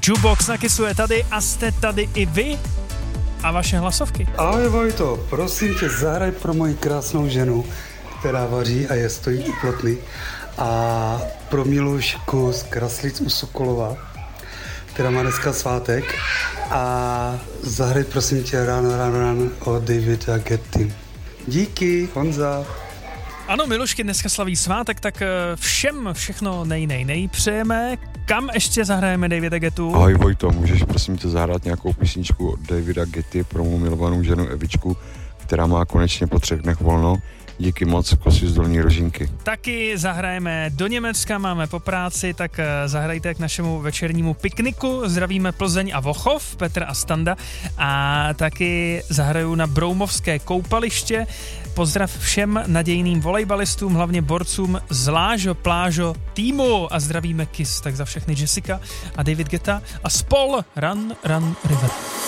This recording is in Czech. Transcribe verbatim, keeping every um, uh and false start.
Jukebox na Kissu je tady a jste tady i vy a vaše hlasovky. Ahoj Vojto, prosím tě, zahraj pro moji krásnou ženu, která vaří a je stojí u plotny, a pro Milušku z Kraslic u Sokolova, která má dneska svátek, a zahraj prosím tě Ráno, ráno, ráno od Davida Getty. Díky, Honza. Ano, Milušky dneska slaví svátek, tak všem všechno nej, nej, nej přejeme. Kam ještě zahrajeme Davida Gettu? Ahoj Vojto, můžeš prosím tě zahrát nějakou písničku od Davida Getty pro mou milovanou ženu Evičku, která má konečně po třech dnech volno. Díky moc, Kosy z Dolní Rožinky. Taky zahrajeme do Německa, máme po práci, tak zahrajte k našemu večernímu pikniku. Zdravíme Plzeň a Vochov, Petr a Standa. A taky zahraju na Broumovské koupaliště. Pozdrav všem nadějným volejbalistům, hlavně borcům z Lážo Plážo týmu. A zdravíme Kiss, tak za všechny Jessica a David Guetta a spol Run, Run, River.